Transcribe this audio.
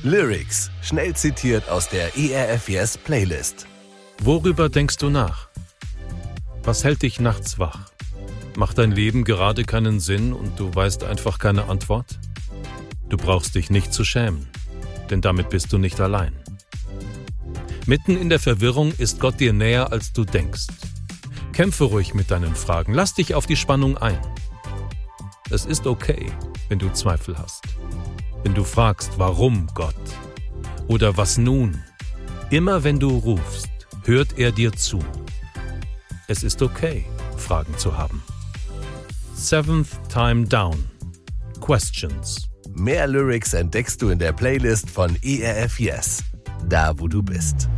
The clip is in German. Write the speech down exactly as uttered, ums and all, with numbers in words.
Lyrics, schnell zitiert aus der E R F Yes Playlist. Worüber denkst du nach? Was hält dich nachts wach? Macht dein Leben gerade keinen Sinn und du weißt einfach keine Antwort? Du brauchst dich nicht zu schämen, denn damit bist du nicht allein. Mitten in der Verwirrung ist Gott dir näher, als du denkst. Kämpfe ruhig mit deinen Fragen, lass dich auf die Spannung ein. Es ist okay, wenn du Zweifel hast. Wenn du fragst, warum Gott? Oder was nun? Immer wenn du rufst, hört er dir zu. Es ist okay, Fragen zu haben. Seventh Time Down. Questions. Mehr Lyrics entdeckst du in der Playlist von E R F Yes, da wo du bist.